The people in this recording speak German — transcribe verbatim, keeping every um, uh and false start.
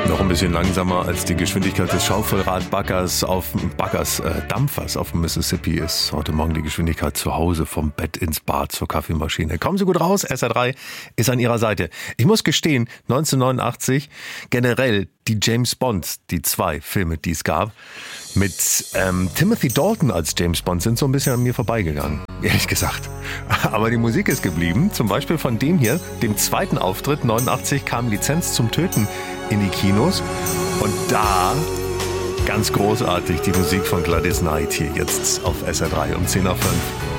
Noch ein bisschen langsamer als die Geschwindigkeit des Schaufelradbaggers auf Baggers, äh, Dampfers auf dem Mississippi ist heute Morgen die Geschwindigkeit zu Hause vom Bett ins Bad zur Kaffeemaschine. Kommen Sie gut raus, S R drei ist an Ihrer Seite. Ich muss gestehen, neunzehnhundertneunundachtzig generell die James Bond, die zwei Filme, die es gab, mit ähm, Timothy Dalton als James Bond sind so ein bisschen an mir vorbeigegangen, ehrlich gesagt. Aber die Musik ist geblieben, zum Beispiel von dem hier, dem zweiten Auftritt, neunundachtzig kam Lizenz zum Töten in die Kinos und da ganz großartig die Musik von Gladys Knight hier jetzt auf S R drei um zehn nach fünf.